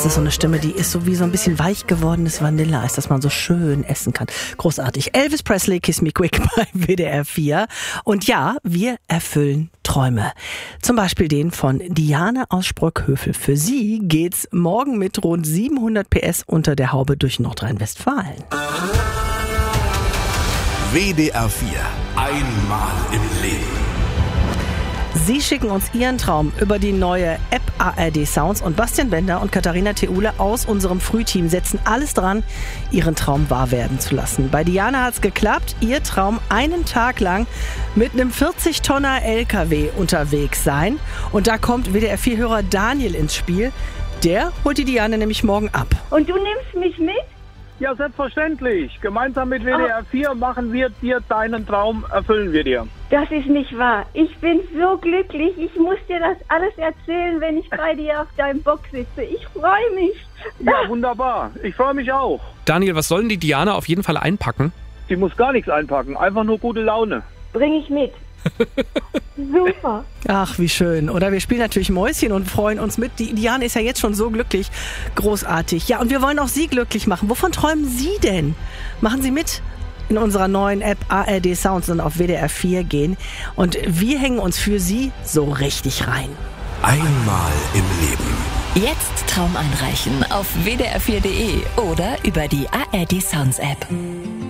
Das ist so eine Stimme, die ist so wie so ein bisschen weich gewordenes Vanilleeis, das man so schön essen kann. Großartig. Elvis Presley, Kiss Me Quick bei WDR 4. Und ja, wir erfüllen Träume. Zum Beispiel den von Diane aus Sprockhövel. Für sie geht's morgen mit rund 700 PS unter der Haube durch Nordrhein-Westfalen. WDR 4. Einmal im Leben. Sie schicken uns Ihren Traum über die neue App ARD Sounds und Bastian Bender und Katharina Theule aus unserem Frühteam setzen alles dran, Ihren Traum wahr werden zu lassen. Bei Diana hat's geklappt, ihr Traum einen Tag lang mit einem 40-Tonner LKW unterwegs sein. Und da kommt WDR 4-Hörer Daniel ins Spiel. Der holt die Diana nämlich morgen ab. Und du nimmst mich mit? Ja, selbstverständlich. Gemeinsam mit WDR 4 machen wir dir deinen Traum, erfüllen wir dir. Das ist nicht wahr. Ich bin so glücklich. Ich muss dir das alles erzählen, wenn ich bei dir auf deinem Bock sitze. Ich freue mich. Ja, wunderbar. Ich freue mich auch. Daniel, was sollen die Diana auf jeden Fall einpacken? Die muss gar nichts einpacken, einfach nur gute Laune. Bring ich mit. Super. Ach, wie schön. Oder wir spielen natürlich Mäuschen und freuen uns mit. Die Diane ist ja jetzt schon so glücklich. Großartig. Ja, und wir wollen auch Sie glücklich machen. Wovon träumen Sie denn? Machen Sie mit in unserer neuen App ARD Sounds und auf WDR 4 gehen. Und wir hängen uns für Sie so richtig rein. Einmal im Leben. Jetzt Traum einreichen auf wdr4.de oder über die ARD Sounds App.